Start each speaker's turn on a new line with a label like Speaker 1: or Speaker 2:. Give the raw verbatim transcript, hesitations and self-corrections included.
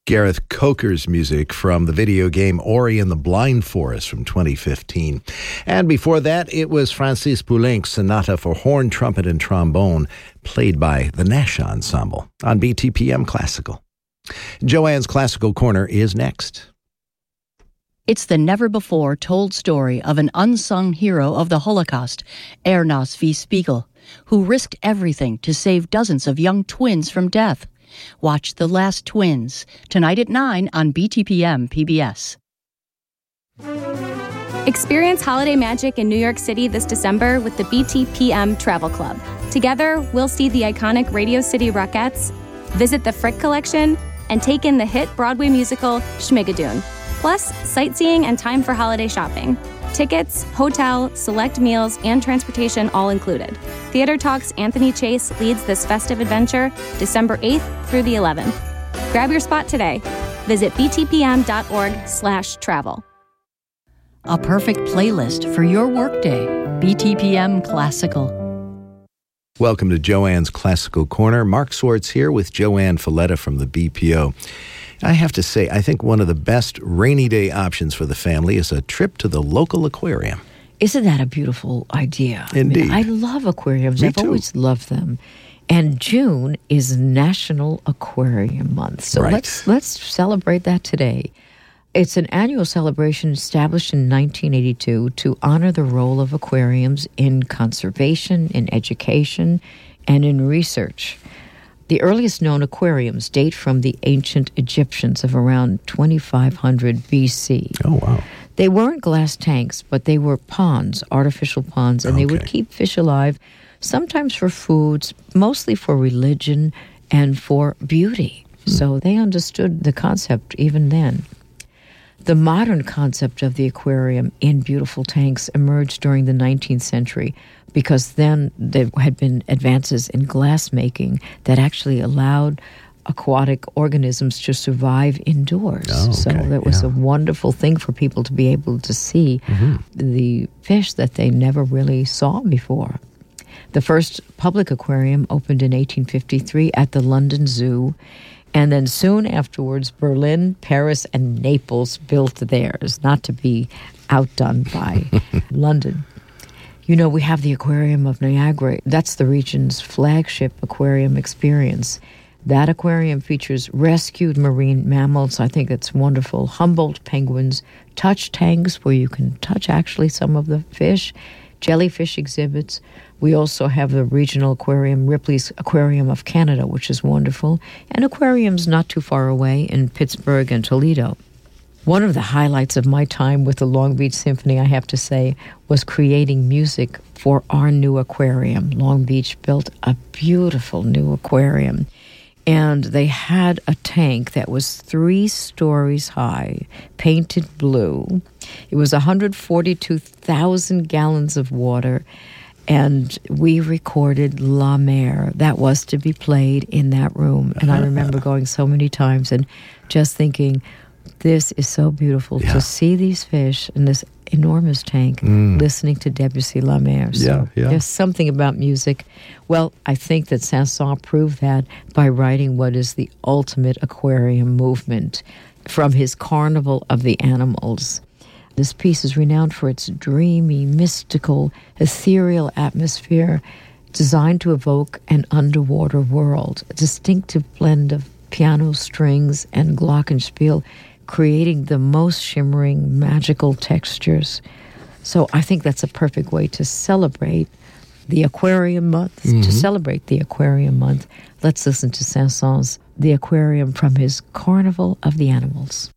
Speaker 1: Gareth Coker's music from the video game Ori and the Blind Forest from twenty fifteen. And before that, it was Francis Poulenc's Sonata for Horn, Trumpet, and Trombone, played by the Nash Ensemble on B T P M Classical. Joanne's Classical Corner is next.
Speaker 2: It's the never-before-told story of an unsung hero of the Holocaust, Ernst V. Spiegel, who risked everything to save dozens of young twins from death. Watch The Last Twins, tonight at nine on B T P M P B S.
Speaker 3: Experience holiday magic in New York City this December with the B T P M Travel Club. Together, we'll see the iconic Radio City Rockettes, visit the Frick Collection, and take in the hit Broadway musical Schmigadoon. Plus, sightseeing and time for holiday shopping. Tickets, hotel, select meals, and transportation all included. Theater Talk's Anthony Chase leads this festive adventure December eighth through the eleventh. Grab your spot today. Visit btpm.org slash travel.
Speaker 2: A perfect playlist for your workday. B T P M Classical.
Speaker 1: Welcome to Joanne's Classical Corner. Mark Swartz here with Joanne Falletta from the B P O. I have to say, I think one of the best rainy day options for the family is a trip to the local aquarium.
Speaker 4: Isn't that a beautiful idea?
Speaker 1: Indeed.
Speaker 4: I, mean, I love aquariums.
Speaker 1: Me
Speaker 4: I've
Speaker 1: too.
Speaker 4: always loved them. And June is National Aquarium Month. So
Speaker 1: Right.
Speaker 4: let's let's celebrate that today. It's an annual celebration established in nineteen eighty-two to honor the role of aquariums in conservation, in education, and in research. The earliest known aquariums date from the ancient Egyptians of around twenty-five hundred B C.
Speaker 1: Oh, wow.
Speaker 4: They weren't glass tanks, but they were ponds, artificial ponds, and they would
Speaker 1: Okay.
Speaker 4: keep fish alive, sometimes for foods, mostly for religion and for beauty.
Speaker 1: Hmm.
Speaker 4: So they understood the concept even then. The modern concept of the aquarium in beautiful tanks emerged during the nineteenth century because then there had been advances in glass making that actually allowed aquatic organisms to survive indoors.
Speaker 1: Oh,
Speaker 4: so
Speaker 1: okay.
Speaker 4: that was
Speaker 1: Yeah.
Speaker 4: a wonderful thing for people to be able to see
Speaker 1: Mm-hmm.
Speaker 4: the fish that they never really saw before. The first public aquarium opened in eighteen fifty-three at the London Zoo, and then soon afterwards, Berlin, Paris, and Naples built theirs, not to be outdone by London. You know, we have the Aquarium of Niagara. That's the region's flagship aquarium experience. That aquarium features rescued marine mammals. I think it's wonderful. Humboldt penguins, touch tanks where you can touch actually some of the fish, jellyfish exhibits. We also have the regional aquarium, Ripley's Aquarium of Canada, which is wonderful, and aquariums not too far away in Pittsburgh and Toledo. One of the highlights of my time with the Long Beach Symphony, I have to say, was creating music for our new aquarium. Long Beach built a beautiful new aquarium, and they had a tank that was three stories high, painted blue. It was one hundred forty-two thousand gallons of water, and we recorded La Mer. That was to be played in that room. And I remember going so many times and just thinking, this is so beautiful
Speaker 1: Yeah.
Speaker 4: to see these fish in this enormous tank
Speaker 1: Mm.
Speaker 4: listening to Debussy La Mer. So
Speaker 1: Yeah, yeah.
Speaker 4: there's something about music. Well, I think that Saint-Saëns proved that by writing what is the ultimate aquarium movement from his Carnival of the Animals. This piece is renowned for its dreamy, mystical, ethereal atmosphere designed to evoke an underwater world, a distinctive blend of piano strings and glockenspiel, creating the most shimmering, magical textures. So I think that's a perfect way to celebrate the Aquarium Month,
Speaker 1: Mm-hmm.
Speaker 4: to celebrate the Aquarium Month. Let's listen to Saint-Saëns' The Aquarium from his Carnival of the Animals.